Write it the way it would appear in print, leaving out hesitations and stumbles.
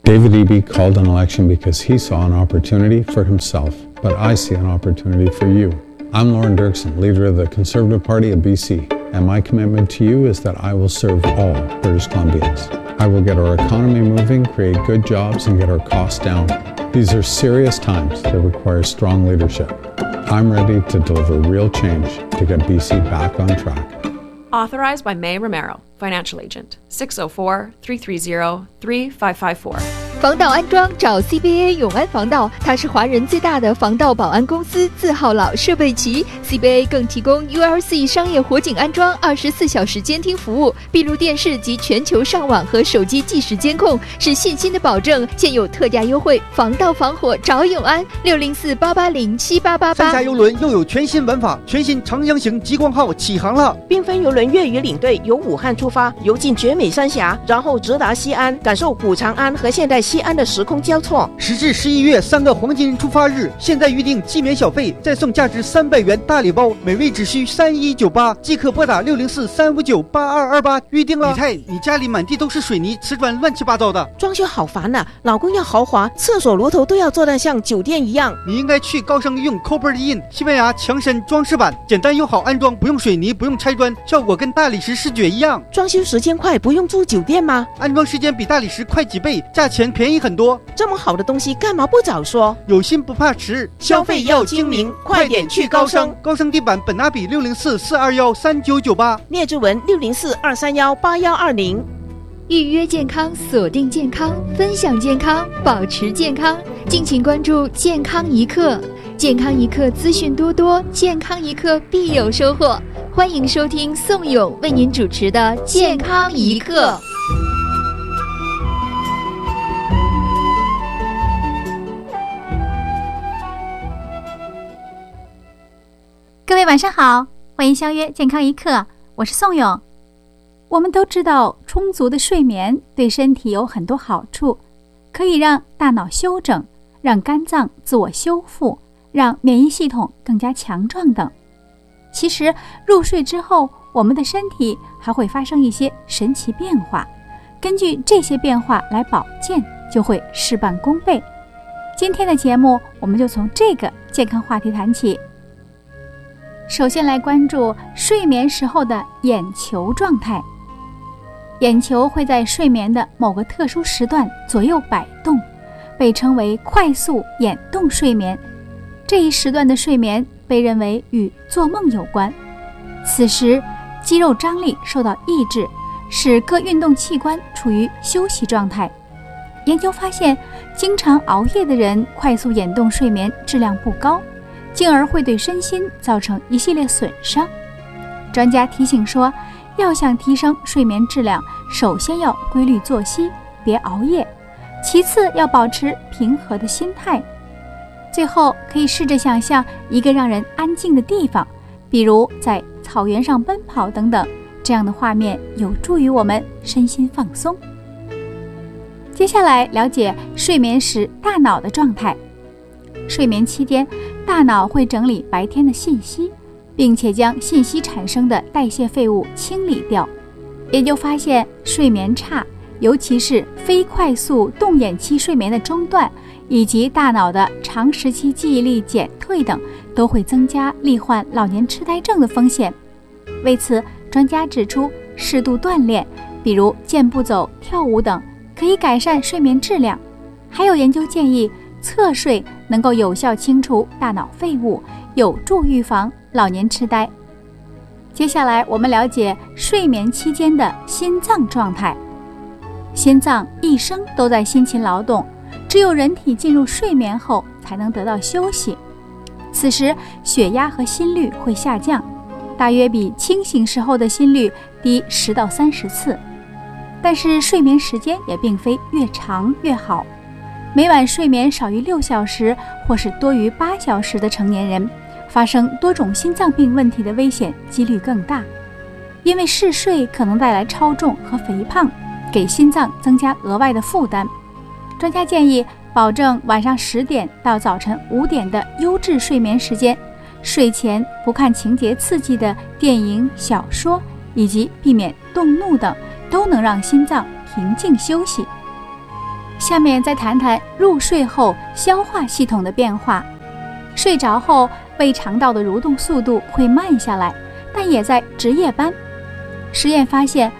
David Eby called an election because he saw an opportunity for himself, but I see an opportunity for you. I'm Lauren Dirksen, leader of the Conservative Party of BC, and my commitment to you is that I will serve all British Columbians. I will get our economy moving, create good jobs, and get our costs down. These are serious times that require strong leadership. I'm ready to deliver real change to get BC back on track. Authorized by May Romero, Financial Agent, 604-330-3554. 防盗安装找 CBA 永安防盗，它是华人最大的防盗保安公司，字号老设备齐。CBA 更提供 ULC 商业火警安装24小时监听服务，闭路电视及全球上网和手机即时监控，是信心的保证。现有特价优惠，防盗防火找永安，604-880-7888。 三峡邮轮又有全新玩法，全新长江型极光号起航了。 缤纷邮轮粤语领队由武汉出发，游进绝美三峡，然后直达西安，感受古长安和现代西安的时空交错。 10至11月3个黄金出发日，现在预定既免小费，再送价值300元大礼包，每位只需3198，即可拨打604-359-8228预定了。李太，你家里满地都是水泥瓷砖，乱七八糟的， 装修好烦啊！老公要豪华，厕所炉头都要做得像酒店一样。 你应该去高盛用 Copper-In 西班牙强身装饰板，简单又好安装，不用水泥，不用拆砖，效果跟大理石视觉一样。 装修时间快，不用住酒店吗？ 安装时间比大理石快几倍，价钱便宜很多。 这么好的东西干嘛不早说？ 有心不怕迟， 消费要精明，快点去高升。 高升地板本拿比604-421-3998， 列支文604-231-8120。 预约健康，锁定健康，分享健康，保持健康。敬请关注健康一刻，健康一刻资讯多多，健康一刻必有收获。欢迎收听宋勇为您主持的健康一刻。 各位晚上好，欢迎相约健康一刻，我是宋勇。我们都知道，充足的睡眠对身体有很多好处，可以让大脑休整，让肝脏自我修复，让免疫系统更加强壮等。其实入睡之后，我们的身体还会发生一些神奇变化，根据这些变化来保健，就会事半功倍。今天的节目，我们就从这个健康话题谈起。首先来关注睡眠时候的眼球状态。眼球会在睡眠的某个特殊时段左右摆动，被称为快速眼动睡眠。这一时段的睡眠被认为与做梦有关。此时肌肉张力受到抑制，使各运动器官处于休息状态。研究发现，经常熬夜的人快速眼动睡眠质量不高，进而会对身心造成一系列损伤。专家提醒说，要想提升睡眠质量，首先要规律作息，别熬夜，其次要保持平和的心态，最后可以试着想象一个让人安静的地方，比如在草原上奔跑等等，这样的画面有助于我们身心放松。接下来了解睡眠时大脑的状态。睡眠期间，大脑会整理白天的信息，并且将信息产生的代谢废物清理掉。研究发现，睡眠差，尤其是非快速动眼期睡眠的中断，以及大脑的长时期记忆力减退等，都会增加罹患老年痴呆症的风险。为此，专家指出，适度锻炼，比如健步走、跳舞等，可以改善睡眠质量。还有研究建议，侧睡能够有效清除大脑废物，有助预防老年痴呆。接下来我们了解睡眠期间的心脏状态。心脏一生都在辛勤劳动，只有人体进入睡眠后才能得到休息。此时血压和心率会下降，大约比清醒时候的心率低10到30次。但是睡眠时间也并非越长越好，每晚睡眠少于6小时或是多于8小时的成年人，发生多种心脏病问题的危险几率更大。因为嗜睡可能带来超重和肥胖，给心脏增加额外的负担。专家建议保证晚上10点到早晨5点的优质睡眠时间，睡前不看情节刺激的电影、小说，以及避免动怒等，都能让心脏平静休息。 下面再谈谈入睡后消化系统的变化。睡着后，胃肠道的蠕动速度会慢下来，但也在值夜班。实验发现，